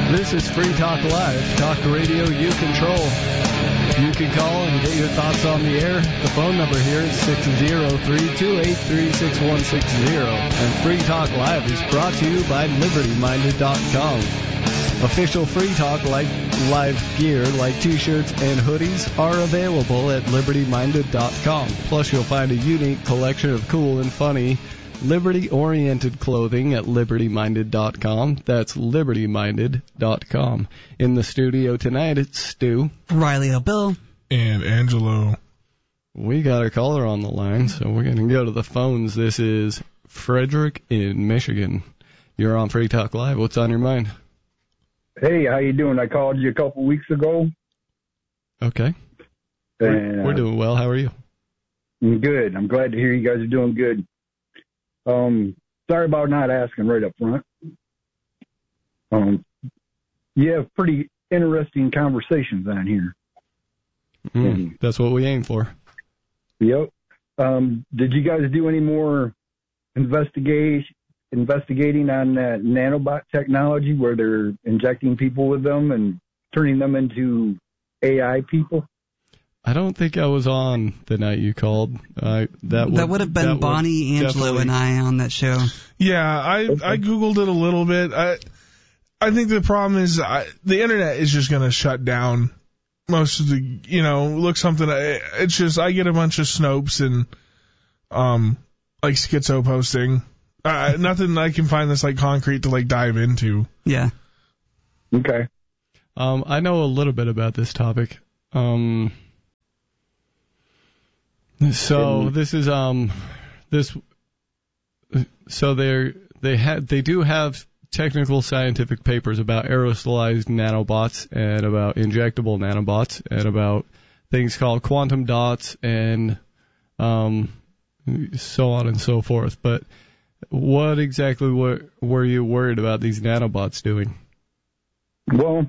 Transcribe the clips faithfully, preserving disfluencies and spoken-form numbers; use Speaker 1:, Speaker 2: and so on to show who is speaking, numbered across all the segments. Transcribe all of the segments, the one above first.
Speaker 1: This is Free Talk Live, talk radio you control. You can call and get your thoughts on the air. The phone number here is six zero three, two eight three, six one six zero. And Free Talk Live is brought to you by Liberty Minded dot com. Official Free Talk Live gear like T-shirts and hoodies are available at Liberty Minded dot com. Plus, you'll find a unique collection of cool and funny Liberty-oriented clothing at Liberty Minded dot com. That's Liberty Minded dot com. In the studio tonight, it's Stu,
Speaker 2: Riley O'Bill,
Speaker 3: and Angelo.
Speaker 1: We got a caller on the line, so we're going to go to the phones. This is Frederick in Michigan. You're on Free Talk Live. What's on your mind?
Speaker 4: Hey, how you doing? I called you a couple weeks ago.
Speaker 1: Okay.
Speaker 4: And, uh,
Speaker 1: we're doing well. How are you?
Speaker 4: I'm good. I'm glad to hear you guys are doing good. Um, sorry about not asking right up front. Um, you have pretty interesting conversations on here.
Speaker 1: Mm,
Speaker 4: and,
Speaker 1: that's what we aim for.
Speaker 4: Yep. Um, did you guys do any more investigation, investigating on that nanobot technology where they're injecting people with them and turning them into A I people?
Speaker 1: I don't think I was on the night you called. Uh, that would,
Speaker 2: that would have been
Speaker 1: that
Speaker 2: Bonnie, Angelo,
Speaker 1: definitely...
Speaker 2: and I on that show.
Speaker 3: Yeah, I
Speaker 4: okay.
Speaker 3: I Googled it a little bit. I I think the problem is I, the internet is just going to shut down most of the, you know, look something. It's just, I get a bunch of Snopes and, um, like schizo posting. Uh, nothing I can find that's like concrete to like dive into.
Speaker 2: Yeah.
Speaker 4: Okay.
Speaker 1: Um, I know a little bit about this topic. Um, so this is, um, this, so they're, they had, they do have technical scientific papers about aerosolized nanobots and about injectable nanobots and about things called quantum dots and, um, so on and so forth. But what exactly were, were you worried about these nanobots doing?
Speaker 4: Well,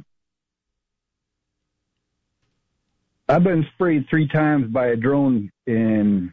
Speaker 4: I've been sprayed three times by a drone, and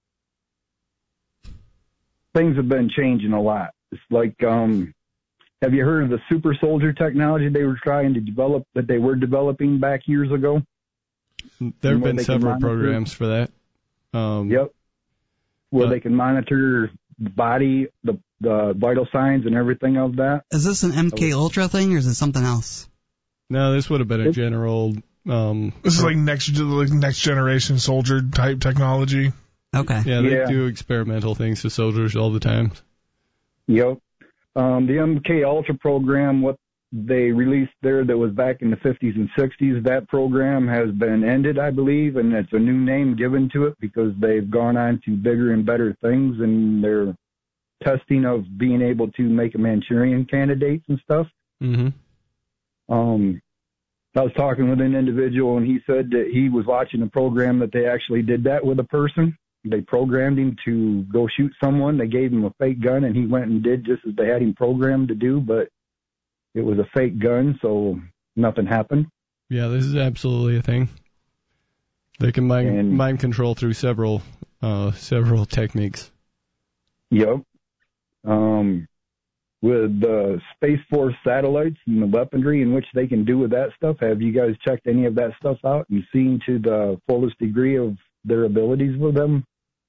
Speaker 4: things have been changing a lot. It's like, um, have you heard of the super soldier technology they were trying to develop, that they were developing back years ago?
Speaker 1: There have been several programs for that. Um,
Speaker 4: yep. Where
Speaker 1: but,
Speaker 4: they can monitor the body, the the vital signs and everything of that.
Speaker 2: Is this an M K Ultra thing, or is it something else?
Speaker 1: No, this would have been a general... Um,
Speaker 3: this is like next like next generation soldier type technology.
Speaker 2: Okay.
Speaker 1: Yeah, they
Speaker 4: yeah.
Speaker 1: do experimental things to soldiers all the time.
Speaker 4: Yep. Um, the M K Ultra program, what they released there that was back in the fifties and sixties, that program has been ended, I believe, and it's a new name given to it because they've gone on to bigger and better things in their testing of being able to make a Manchurian candidates and stuff.
Speaker 1: Mm-hmm.
Speaker 4: Um, I was talking with an individual, and he said that he was watching a program that they actually did that with a person. They programmed him to go shoot someone. They gave him a fake gun, and he went and did just as they had him programmed to do, but it was a fake gun, so nothing happened.
Speaker 1: Yeah, this is absolutely a thing. They can mind,
Speaker 4: and,
Speaker 1: mind control through several uh, several techniques.
Speaker 4: Yep. Um, with the Space Force satellites and the weaponry in which they can do with that stuff, have you guys checked any of that stuff out and seen to the fullest degree of their abilities with them?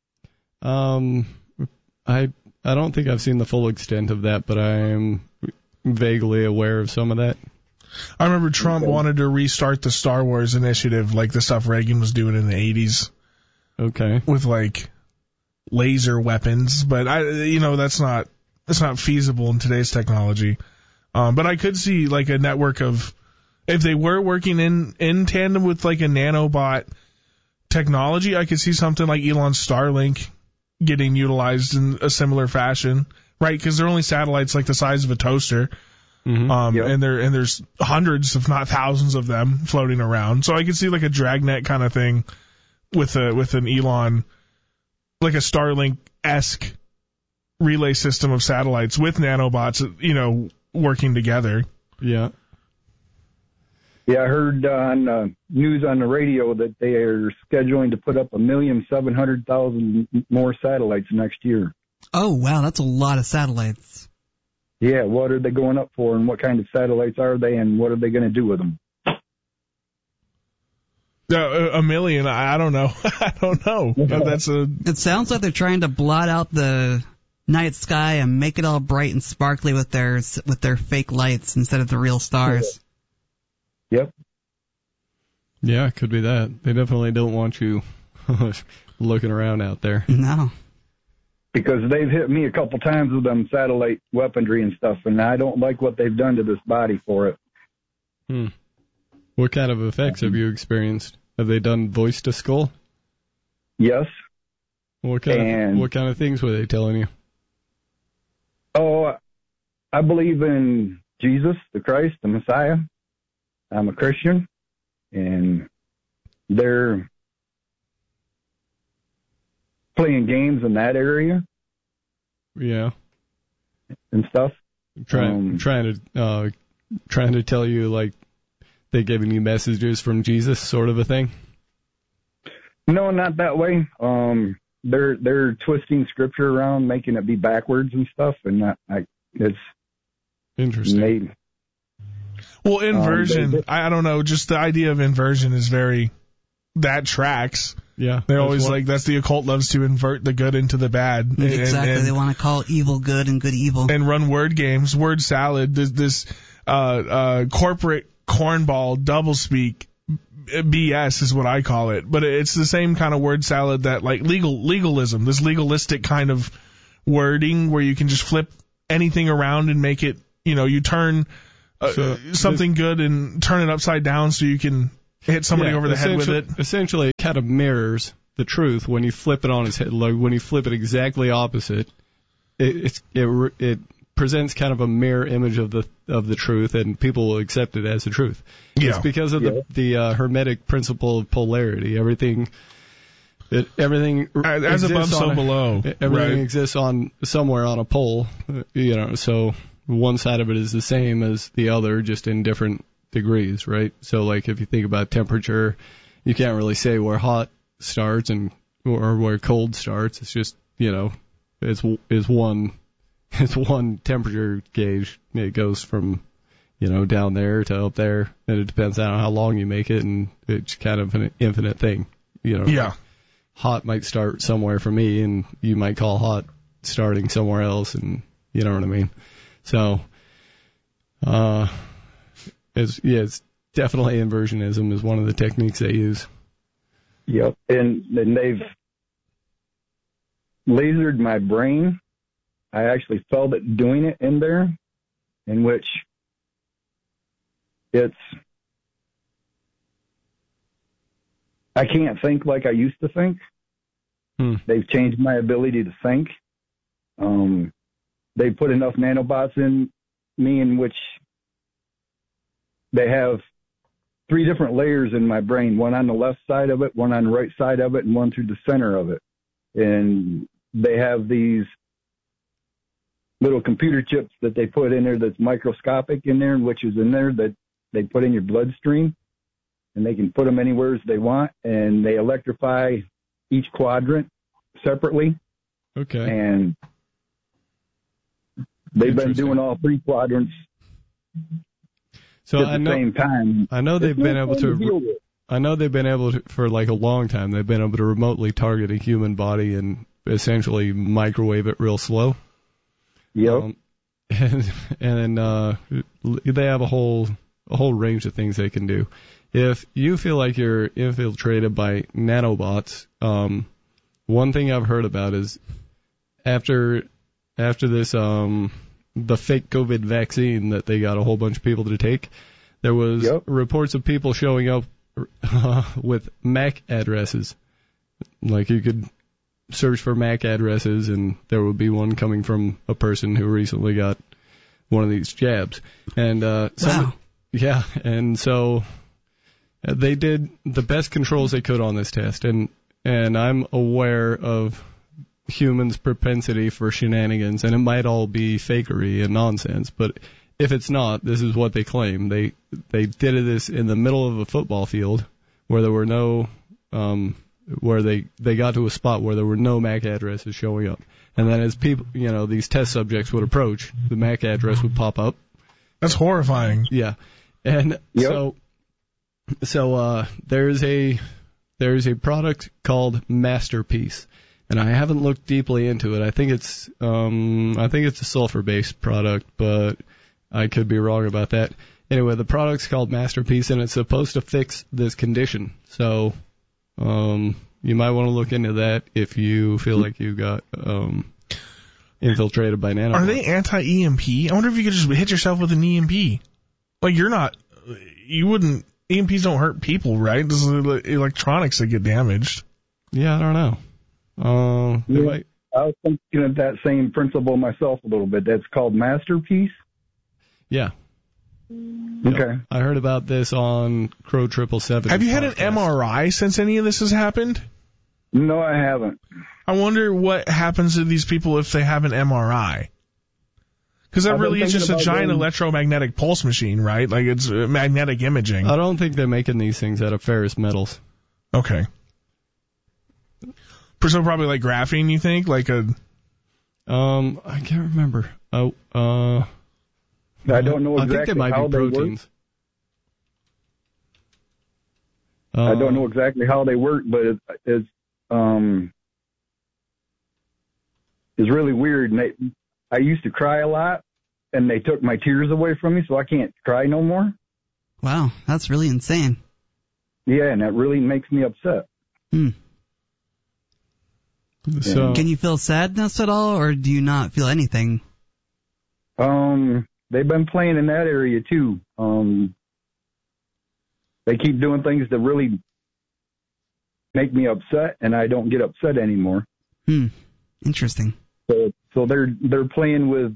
Speaker 1: Um, I I don't think I've seen the full extent of that, but I'm vaguely aware of some of that.
Speaker 3: I remember Trump okay. wanted to restart the Star Wars initiative, like the stuff Reagan was doing in the eighties.
Speaker 1: Okay.
Speaker 3: With like laser weapons, but I, you know, that's not that's not feasible in today's technology. Um, but I could see like a network of, if they were working in in tandem with like a nanobot technology, I could see something like Elon's Starlink getting utilized in a similar fashion, right? Because they're only satellites like the size of a toaster.
Speaker 1: Mm-hmm.
Speaker 3: Um,
Speaker 4: yep.
Speaker 3: and there and there's hundreds, if not thousands, of them floating around. So I could see like a Dragnet kind of thing with a with an Elon, like a Starlink-esque relay system of satellites with nanobots, you know, working together.
Speaker 1: Yeah.
Speaker 4: Yeah, I heard on uh, news on the radio that they are scheduling to put up a million seven hundred thousand more satellites next year.
Speaker 2: Oh wow, that's a lot of satellites.
Speaker 4: Yeah, what are they going up for, and what kind of satellites are they, and what are they going to do with them?
Speaker 3: Uh, a million, I, I don't know. I don't know. That's a.
Speaker 2: It sounds like they're trying to blot out the night sky and make it all bright and sparkly with their with their fake lights instead of the real stars.
Speaker 4: Yep.
Speaker 1: Yeah, it could be that. They definitely don't want you looking around out there.
Speaker 2: No.
Speaker 4: Because they've hit me a couple times with them satellite weaponry and stuff, and I don't like what they've done to this body for it.
Speaker 1: Hmm. What kind of effects have you experienced? Have they done voice to skull?
Speaker 4: Yes.
Speaker 1: What kind
Speaker 4: and,
Speaker 1: of what kind of things were they telling you?
Speaker 4: Oh, I believe in Jesus, the Christ, the Messiah. I'm a Christian, and they're playing games in that area.
Speaker 1: Yeah.
Speaker 4: And stuff.
Speaker 1: Trying
Speaker 4: um,
Speaker 1: trying to uh, trying to tell you like they giving you messages from Jesus, sort of a thing.
Speaker 4: No, not that way. Um, they're they're twisting scripture around, making it be backwards and stuff, and that, I, it's
Speaker 1: interesting.
Speaker 4: Made,
Speaker 3: well, inversion.
Speaker 4: Um, they, they,
Speaker 3: I don't know. Just the idea of inversion is very. That tracks.
Speaker 1: Yeah,
Speaker 3: they're always what, like that's the occult loves to invert the good into the bad.
Speaker 2: Exactly,
Speaker 3: and, and,
Speaker 2: they want to call evil good and good evil,
Speaker 3: and run word games, word salad. This, this uh, uh, corporate cornball doublespeak B S is what I call it. But it's the same kind of word salad that like legal legalism, this legalistic kind of wording where you can just flip anything around and make it. You know, you turn uh, so something this, good and turn it upside down so you can. Hit somebody
Speaker 1: yeah,
Speaker 3: over the head with it.
Speaker 1: Essentially, it kind of mirrors the truth when you flip it on its head. Like when you flip it exactly opposite, it it's, it it presents kind of a mirror image of the of the truth, and people will accept it as the truth.
Speaker 3: Yeah.
Speaker 1: It's because of
Speaker 4: yeah.
Speaker 1: the the uh, Hermetic principle of polarity. Everything, it, everything
Speaker 3: as above, so
Speaker 1: a,
Speaker 3: below.
Speaker 1: Everything
Speaker 3: right.
Speaker 1: exists on somewhere on a pole. You know, so one side of it is the same as the other, just in different degrees, right? So like if you think about temperature, you can't really say where hot starts and or where cold starts. It's just, you know, it's it's one it's one temperature gauge. It goes from, you know, down there to up there, and it depends on how long you make it, and it's kind of an infinite thing. You know,
Speaker 3: yeah.
Speaker 1: Hot might start somewhere for me, and you might call hot starting somewhere else, and you know what I mean. So, uh. It's, yeah, it's definitely inversionism is one of the techniques they use.
Speaker 4: Yep, and, and they've lasered my brain. I actually felt it doing it in there, in which it's, I can't think like I used to think.
Speaker 1: Hmm.
Speaker 4: They've changed my ability to think. Um, they put enough nanobots in me in which they have three different layers in my brain, one on the left side of it, one on the right side of it, and one through the center of it. And they have these little computer chips that they put in there that's microscopic in there, which is in there that they put in your bloodstream. And they can put them anywhere as they want, and they electrify each quadrant separately.
Speaker 1: Okay.
Speaker 4: And they've been doing all three quadrants.
Speaker 1: So
Speaker 4: at
Speaker 1: I
Speaker 4: the
Speaker 1: know,
Speaker 4: same time.
Speaker 1: I know they've
Speaker 4: it's
Speaker 1: been able to,
Speaker 4: to
Speaker 1: I know they've been able to, for like a long time, they've been able to remotely target a human body and essentially microwave it real slow.
Speaker 4: Yep.
Speaker 1: Um, and and uh, they have a whole, a whole range of things they can do. If you feel like you're infiltrated by nanobots, um, one thing I've heard about is after, after this, um, the fake COVID vaccine that they got a whole bunch of people to take, there was
Speaker 4: yep.
Speaker 1: reports of people showing up uh, with M A C addresses. Like you could search for M A C addresses, and there would be one coming from a person who recently got one of these jabs. And uh, some,
Speaker 2: wow.
Speaker 1: yeah, and so they did the best controls they could on this test, and and I'm aware of humans' propensity for shenanigans, and it might all be fakery and nonsense, but if it's not, this is what they claim. They they did this in the middle of a football field where there were no um, where they, they got to a spot where there were no M A C addresses showing up. And then as people, you know, these test subjects would approach, the M A C address would pop up.
Speaker 3: That's horrifying.
Speaker 1: Yeah. And
Speaker 4: Yep.
Speaker 1: so, so, uh, there's a, there's a product called Masterpiece. And I haven't looked deeply into it. I think it's, um, I think it's a sulfur-based product, but I could be wrong about that. Anyway, the product's called Masterpiece, and it's supposed to fix this condition. So, um, you might want to look into that if you feel like you got, um, infiltrated by nanobots.
Speaker 3: Are they anti-E M P? I wonder if you could just hit yourself with an E M P. Like, you're not, you wouldn't, E M Ps don't hurt people, right? This is electronics that get damaged.
Speaker 1: Yeah, I don't know. Uh,
Speaker 4: Yeah.
Speaker 1: might,
Speaker 4: I was thinking of that same principle myself a little bit. That's called Masterpiece.
Speaker 1: yeah.
Speaker 4: Okay.
Speaker 1: I heard about this on Crow Triple Seven.
Speaker 3: Have you had an M R I since any of this has happened?
Speaker 4: No, I haven't.
Speaker 3: I wonder what happens to these people if they have an M R I. Because that
Speaker 4: I've been
Speaker 3: really is
Speaker 4: thinking
Speaker 3: just a
Speaker 4: about
Speaker 3: giant
Speaker 4: doing-
Speaker 3: electromagnetic pulse machine, right? Like, it's uh, magnetic imaging.
Speaker 1: I don't think they're making these things out of ferrous metals.
Speaker 3: Okay. So probably like graphene, you think? Like a...
Speaker 1: Um, I can't remember. Oh, uh,
Speaker 4: I don't know
Speaker 1: I think
Speaker 4: exactly
Speaker 1: they might
Speaker 4: how
Speaker 1: be
Speaker 4: they work.
Speaker 1: proteins.
Speaker 4: I don't
Speaker 1: Uh,
Speaker 4: know exactly how they work, but it, it's um, it's really weird. And they, I used to cry a lot, and they took my tears away from me, so I can't cry no more.
Speaker 2: Wow, that's really insane.
Speaker 4: Yeah, and that really makes me upset.
Speaker 2: Hmm.
Speaker 1: So,
Speaker 2: Can you feel sadness at all, or do you not feel anything?
Speaker 4: Um, they've been playing in that area too. Um, they keep doing things that really make me upset, and I don't get upset anymore.
Speaker 2: Hmm. Interesting.
Speaker 4: So, so they're they're playing with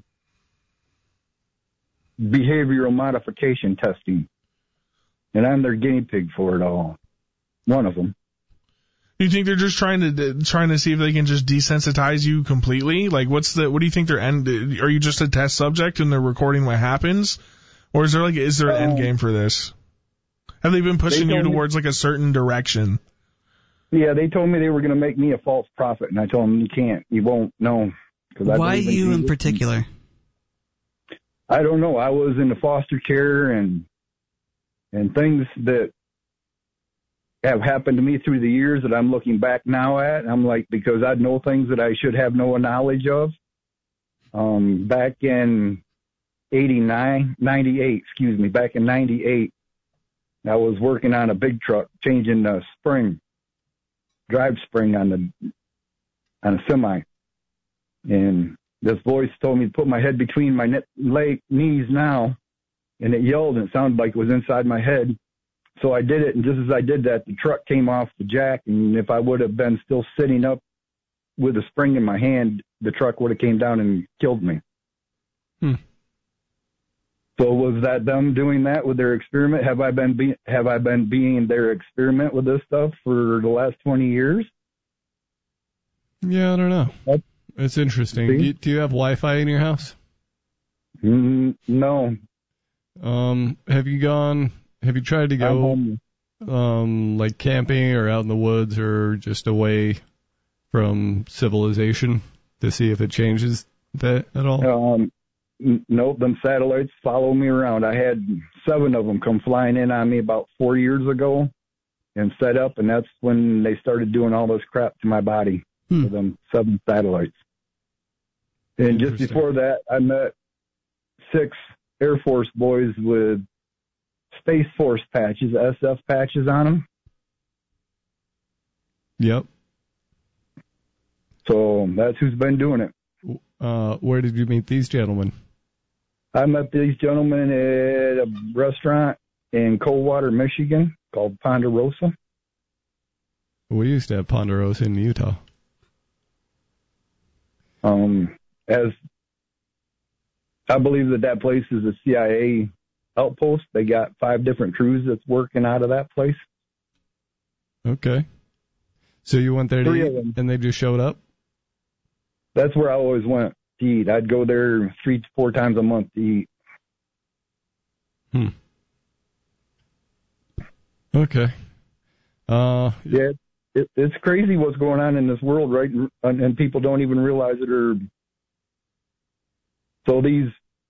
Speaker 4: behavioral modification testing, and I'm their guinea pig for it all. One of them.
Speaker 3: You think they're just trying to trying to see if they can just desensitize you completely? Like, what's the? What do you think their end? Are you just a test subject and they're recording what happens, or is there like is there an
Speaker 4: Um,
Speaker 3: end game for this? Have they been pushing
Speaker 4: they
Speaker 3: you
Speaker 4: told me-
Speaker 3: towards like a certain direction?
Speaker 4: Yeah, they told me they were going to make me a false prophet, and I told them you can't, you won't, no. Cause I
Speaker 2: Why
Speaker 4: believe
Speaker 2: you in
Speaker 4: Jesus.
Speaker 2: particular?
Speaker 4: I don't know. I was in the foster care and and things that have happened to me through the years that I'm looking back now at. I'm like, because I know things that I should have no knowledge of. Um, back in eighty-nine, ninety-eight, excuse me, back in ninety-eight, I was working on a big truck, changing the spring, drive spring on the on a semi, and this voice told me to put my head between my ne- leg, knees now, and it yelled, and it sounded like it was inside my head. So I did it, and just as I did that, the truck came off the jack, and if I would have been still sitting up with a spring in my hand, the truck would have came down and killed me.
Speaker 1: Hmm.
Speaker 4: So was that them doing that with their experiment? Have I been be- have I been being their experiment with this stuff for the last twenty years?
Speaker 1: yeah, I don't know.
Speaker 4: What?
Speaker 1: It's interesting.
Speaker 4: See?
Speaker 1: Do you, do you have Wi-Fi in your house?
Speaker 4: Mm, no.
Speaker 1: Um, have you gone? Have you tried to
Speaker 4: I'm
Speaker 1: go,
Speaker 4: home.
Speaker 1: um, like camping or out in the woods or just away from civilization to see if it changes that at all?
Speaker 4: Um, n- nope, them satellites follow me around. I had seven of them come flying in on me about four years ago and set up, and that's when they started doing all this crap to my body
Speaker 2: Hmm.
Speaker 4: with them seven satellites. And just
Speaker 1: Interesting.
Speaker 4: before that, I met six Air Force boys with Space Force patches, S F patches on them.
Speaker 1: Yep.
Speaker 4: So that's who's been doing it.
Speaker 1: Uh, where did you meet these gentlemen?
Speaker 4: I met these gentlemen at a restaurant in Coldwater, Michigan called Ponderosa.
Speaker 1: We used to have Ponderosa in Utah.
Speaker 4: Um, as I believe that that place is a C I A outpost. They got five different crews that's working out of that place.
Speaker 1: Okay. So you went there to
Speaker 4: Three
Speaker 1: eat,
Speaker 4: of them.
Speaker 1: and they just showed up?
Speaker 4: That's where I always went to eat. I'd go there three to four times a month to eat.
Speaker 1: Hmm. Okay. Uh,
Speaker 4: Yeah, it, it's crazy what's going on in this world, right? And, and people don't even realize it. Or so these,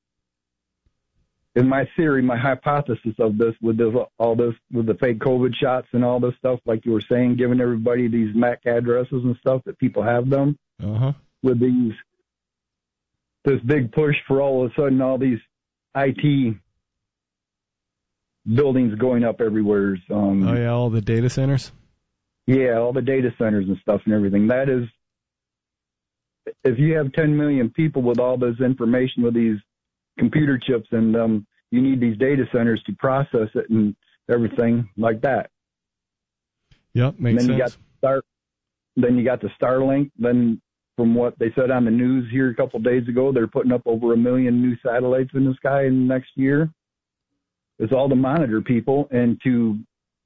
Speaker 4: in my theory, my hypothesis of this, with this, all this, with the fake COVID shots and all this stuff, like you were saying, giving everybody these M A C addresses and stuff that people have them,
Speaker 1: Uh-huh.
Speaker 4: with these, this big push for all of a sudden all these I T buildings going up everywhere. Um,
Speaker 1: Oh, yeah, all the data centers?
Speaker 4: Yeah, all the data centers and stuff and everything. That is, if you have ten million people with all this information, with these computer chips, and um, you need these data centers to process it and everything like that.
Speaker 1: Yep, makes
Speaker 4: and then
Speaker 1: sense.
Speaker 4: You got Star, then you got the Starlink. Then, from what they said on the news here a couple of days ago, they're putting up over a million new satellites in the sky in the next year. It's all to monitor people and to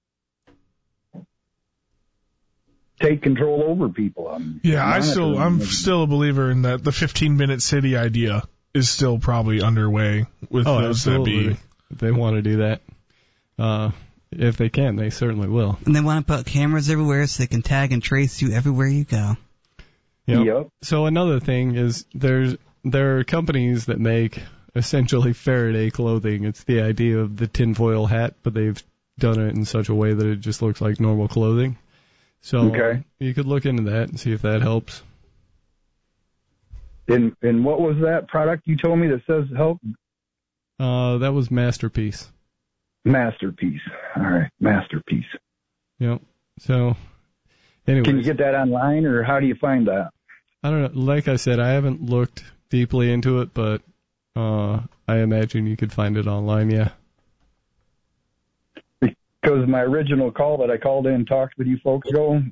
Speaker 4: take control over people. Um,
Speaker 3: Yeah, I still, I'm
Speaker 4: them.
Speaker 3: still a believer in that the fifteen minute city idea is still probably underway with
Speaker 1: Oh,
Speaker 3: those that
Speaker 1: absolutely.
Speaker 3: be.
Speaker 1: If they want to do that. Uh, if they can, they certainly will.
Speaker 2: And they want to put cameras everywhere so they can tag and trace you everywhere you go.
Speaker 1: Yep.
Speaker 4: Yep.
Speaker 1: So another thing is there's there are companies that make essentially Faraday clothing. It's the idea of the tinfoil hat, but they've done it in such a way that it just looks like normal clothing. So
Speaker 4: Okay.
Speaker 1: you could look into that and see if that helps.
Speaker 4: And and what was that product you told me that says help?
Speaker 1: Uh, that was Masterpiece.
Speaker 4: Masterpiece. All right, Masterpiece.
Speaker 1: Yep. So anyway,
Speaker 4: Can you get that online, or how do you find that?
Speaker 1: I don't know. Like I said, I haven't looked deeply into it, but uh, I imagine you could find it online. Yeah.
Speaker 4: Because my original call that I called in and talked with you folks ago,